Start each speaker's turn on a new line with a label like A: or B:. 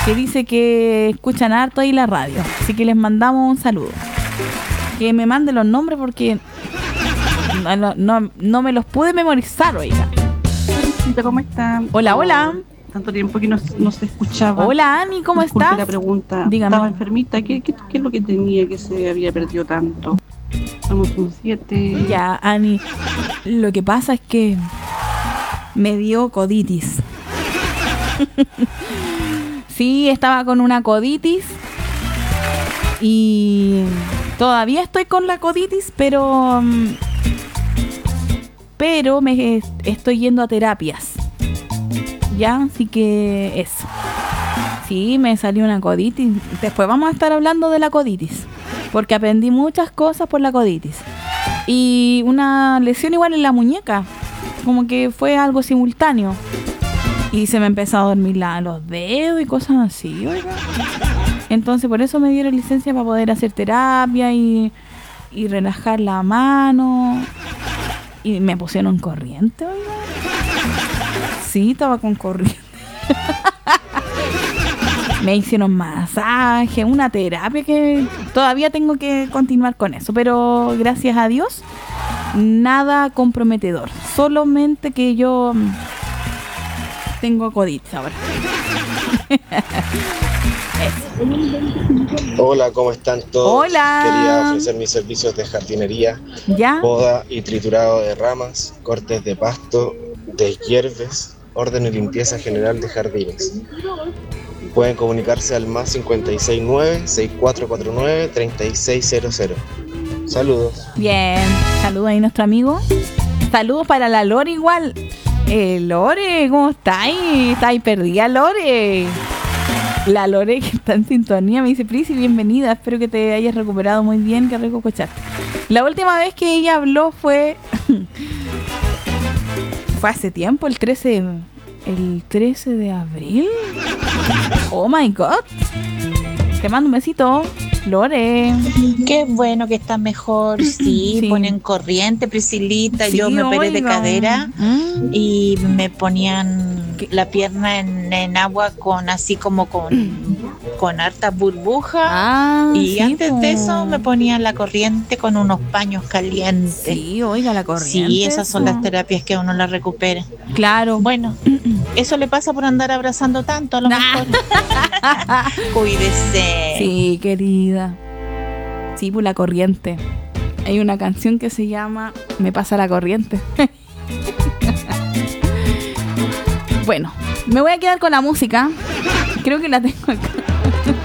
A: que dice que escuchan harto ahí la radio. Así que les mandamos un saludo. Que me manden los nombres porque no me los pude memorizar, oiga.
B: ¿Cómo están?
A: Hola, hola.
B: Tanto tiempo que no se escuchaba.
A: Hola, Ani, ¿cómo
B: Disculpe
A: estás?
B: la pregunta.
A: Dígame.
B: Estaba enfermita. ¿Qué es lo que tenía que se había perdido tanto? Estamos un 7.
A: Ya, Ani, lo que pasa es que me dio coditis. Sí, estaba con una coditis y todavía estoy con la coditis, pero me estoy yendo a terapias. Ya, así que eso. Sí, me salió una coditis. Después vamos a estar hablando de la coditis, porque aprendí muchas cosas por la coditis. Y una lesión igual en la muñeca, como que fue algo simultáneo. Y se me empezó a dormir los dedos y cosas así, oiga. Entonces por eso me dieron licencia para poder hacer terapia y relajar la mano. Y me pusieron corriente, oiga. Sí, estaba con corriente. Me hicieron masaje, una terapia que todavía tengo que continuar con eso. Pero gracias a Dios, nada comprometedor. Solamente que yo tengo coditis ahora.
C: Hola, ¿cómo están todos?
A: Hola.
C: Quería ofrecer mis servicios de jardinería,
A: ¿Ya?
C: poda y triturado de ramas, cortes de pasto, deshierves, orden y limpieza general de jardines. Pueden comunicarse al más 569-6449-3600. Saludos.
A: Bien, saludos ahí a nuestro amigo. Saludos para la Lore igual. Lore, ¿cómo estáis? ¿Estáis perdida, Lore? La Lore que está en sintonía me dice: Prisi, bienvenida, espero que te hayas recuperado muy bien, qué rico escucharte. La última vez que ella habló fue hace tiempo, el 13 de abril. Oh my god. Te mando un besito, Lore.
D: Qué bueno que estás mejor. Sí, ponen corriente, Priscilita.
A: Sí,
D: yo me operé de
A: oiga.
D: cadera y me ponían la pierna en agua con así como con hartas burbujas. Y
A: sí,
D: antes de eso me ponían la corriente con unos paños calientes.
A: Sí, oiga, la corriente.
D: Sí, esas son las terapias que uno las recupera.
A: Claro.
D: Bueno, eso le pasa por andar abrazando tanto a lo mejor. Cuídese.
A: Sí, querida. Sí, por la corriente. Hay una canción que se llama Me pasa la corriente. Bueno, me voy a quedar con la música. Creo que la tengo acá.